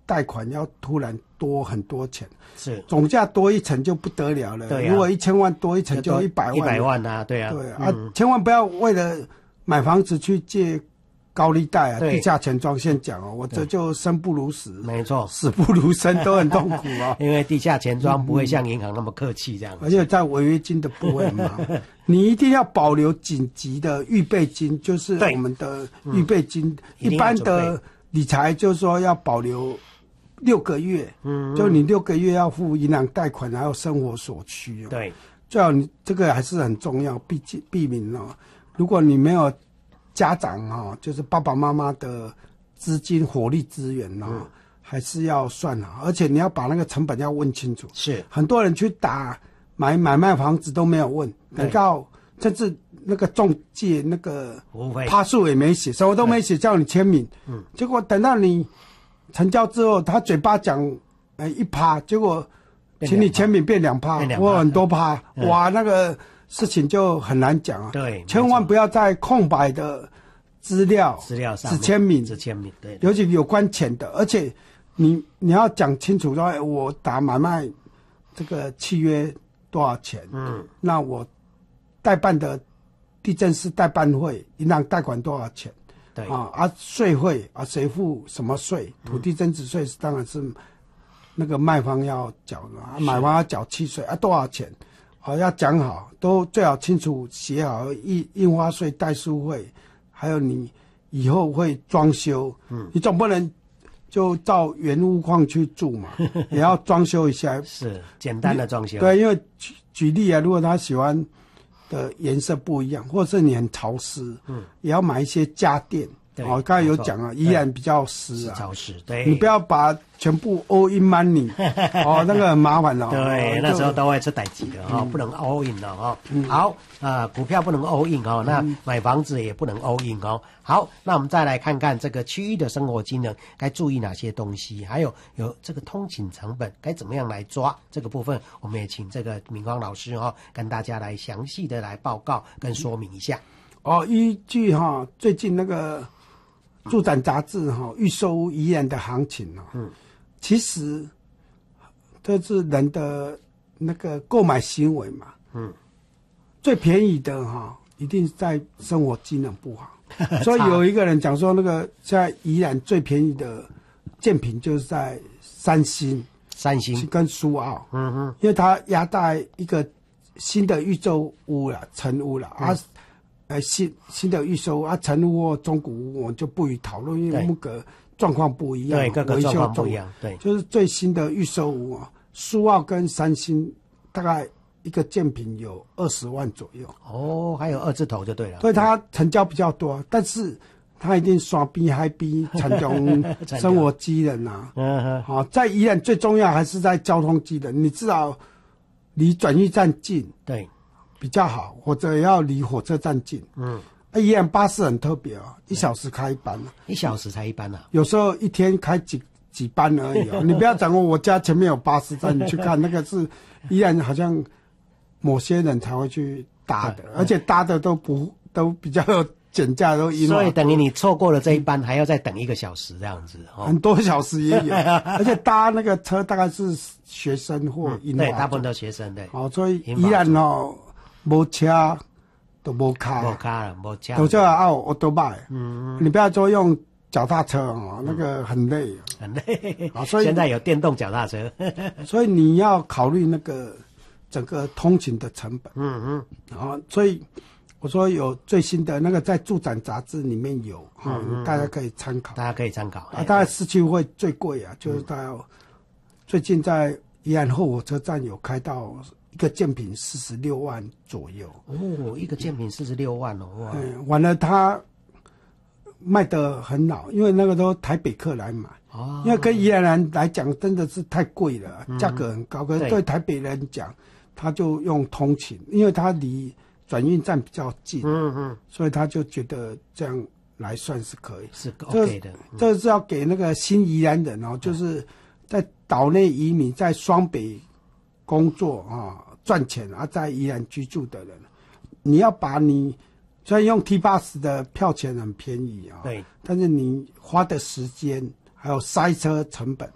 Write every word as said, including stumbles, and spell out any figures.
贷款要突然多很多钱， 是总价多一层就不得了了。 对啊， 如果一千万多一层就一百万， 一百万啊，对啊， 对啊，嗯、千万不要为了买房子去借高利贷啊，地下钱庄先讲哦，我这就生不如死， 没错， 死不如生都很痛苦啊。 因为地下钱庄不会像银行那么客气这样子， 而且在违约金的部分嘛，你一定要保留紧急的预备金，就是我们的预备金。嗯、一般的理财就是说要保留六个月，嗯，就你六个月要付银行贷款，还有生活所需、哦。 对， 最好你这个还是很重要，避避免哦，如果你没有家长哦，就是爸爸妈妈的资金、火力资源哦、嗯，还是要算好，而且你要把那个成本要问清楚。 是， 很多人去打买买卖房子都没有问，等到甚至那个中介那个趴数也没写，什么都没写，叫你签名。嗯，结果等到你成交之后，他嘴巴讲呃一趴，结果请你签名变两趴，我很多趴，嗯、哇，那个事情就很难讲啊。 对， 千万不要在空白的资料资料上只签名， 只签名，对， 尤其有关钱的，而且你你要讲清楚说，我打买卖这个契约多少钱？嗯，那我代办的地政士代办费、银行贷款多少钱？ 对啊啊，税费啊，谁付什么税？土地增值税是当然是那个卖方要缴的，啊、买方要缴契税啊，多少钱？好、啊，要讲好，都最好清楚写好印印花税、代书费，还有你以后会装修，嗯，你总不能就照原屋况去住嘛，也要装修一下， 是简单的装修。 对，因为举举例啊，如果他喜欢的颜色不一样，或者是你很潮湿，嗯，也要买一些家电。哦，刚才有讲啊，依然比较湿啊， 潮湿，对， 你不要把全部 all in money， 哦，那个很麻烦了、哦。 对，那时候都会出代志的哈、嗯，不能 all in 了哈、嗯。好，啊、呃，股票不能 all in 哦，那买房子也不能 all in 哦。好，那我们再来看看这个区域的生活机能该注意哪些东西，还有有这个通勤成本该怎么样来抓这个部分，我们也请这个敏光老师哈、哦、跟大家来详细的来报告跟说明一下。 哦，依据哈、哦、最近那个。住展杂志哈、哦，预售屋宜兰的行情哦，嗯，其实这是人的那个购买行为嘛，嗯，最便宜的哈、哦，一定在生活机能不好，所以有一个人讲说，那个现在宜兰最便宜的建品就是在三星， 三星跟苏澳， 嗯哼， 因为它压在一个新的预售屋了，成屋了、嗯、啊。呃，新新的预售啊，成屋或中古屋，我们就不予讨论，因为那个状况不一样， 对，各个状况不一样，对， 就是最新的预售屋啊，苏澳跟三星大概一个建品有二十万左右。 哦，还有二字头就对了， 所以它成交比较多，但是它一定刷逼嗨逼产中生活机能啊，嗯好、哦，在宜兰最重要还是在交通机能，你至少离转运站近， 对。 比较好，或者要离火车站近。嗯，啊，宜兰巴士很特别哦，一小时开一班、啊、 一小时才一班啊。 有时候一天开几几班而已哦。你不要讲我家前面有巴士站，你去看那个是宜兰好像某些人才会去搭的，而且搭的都不都比较减价，都因为所以等于你错过了这一班，还要再等一个小时这样子。哦、 很多小时也有，而且搭那个车大概是学生或婴儿、嗯， 对，大部分都学生对。 哦，所以宜兰哦。没车都没卡， 没卡了，没车， 都叫奥奥多拜。嗯，你不要说用脚踏车哦，那个很累， 很累。 啊，所以现在有电动脚踏车， 所以你要考虑那个整个通勤的成本。嗯嗯。啊，所以我说有最新的那个在住展杂志里面有，哈、嗯，大家可以参考。 大家可以参考。 啊，大概市区会最贵啊，就是大概最近在宜兰后火车站有开到。一个建品四十六万左右哦，一个建品四十六万哦，哇！ 嗯，完了它卖得很好，因为那个都台北客来买，哦，因为跟宜兰人来讲真的是太贵了，嗯、价格很高。可是对台北人讲，他就用通勤，因为他离转运站比较近，嗯嗯，所以他就觉得这样来算是可以， 是 OK 的。 嗯、这是要给那个新宜兰人哦，就是在岛内移民，在双北工作啊。赚钱啊，在宜兰居住的人，你要把你虽然用 T 八十的票钱很便宜啊， 对， 但是你花的时间还有塞车成本